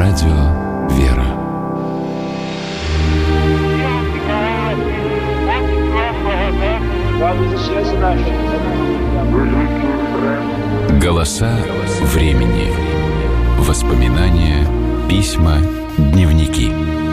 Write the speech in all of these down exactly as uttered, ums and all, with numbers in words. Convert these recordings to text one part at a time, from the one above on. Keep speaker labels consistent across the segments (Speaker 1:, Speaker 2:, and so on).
Speaker 1: Радио «Вера». Голоса времени. Воспоминания, письма, дневники.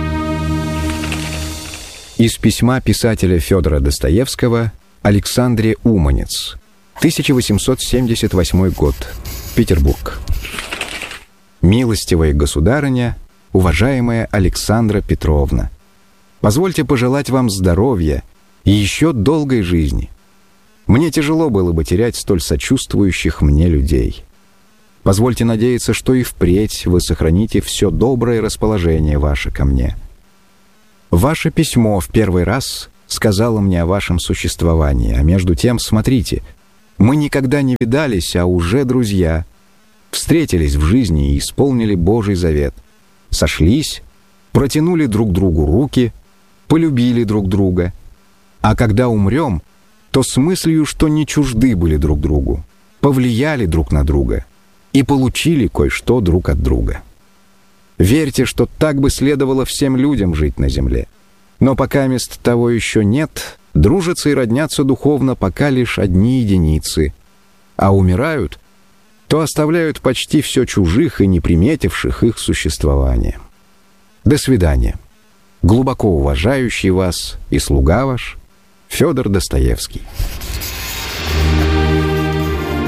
Speaker 2: Из письма писателя Федора Достоевского Александре Уманец. тысяча восемьсот семьдесят восьмой год. Петербург. Милостивая государыня, уважаемая Александра Петровна, позвольте пожелать вам здоровья и еще долгой жизни. Мне тяжело было бы терять столь сочувствующих мне людей. Позвольте надеяться, что и впредь вы сохраните все доброе расположение ваше ко мне. Ваше письмо в первый раз сказало мне о вашем существовании, а между тем, смотрите, мы никогда не видались, а уже друзья. Встретились в жизни и исполнили Божий завет. Сошлись, протянули друг другу руки, полюбили друг друга. А когда умрем, то с мыслью, что не чужды были друг другу, повлияли друг на друга и получили кое-что друг от друга. Верьте, что так бы следовало всем людям жить на земле. Но пока мест того еще нет, дружатся и роднятся духовно пока лишь одни единицы, а умирают, то оставляют почти все чужих и не приметивших их существование. До свидания. Глубоко уважающий вас и слуга ваш Федор Достоевский.